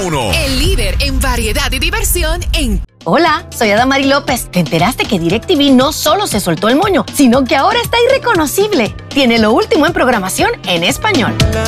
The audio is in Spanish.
991. El líder en variedad y diversión en... Hola, soy Adamari López. ¿Te enteraste que DirecTV no solo se soltó el moño, sino que ahora está irreconocible? Tiene lo último en programación en español.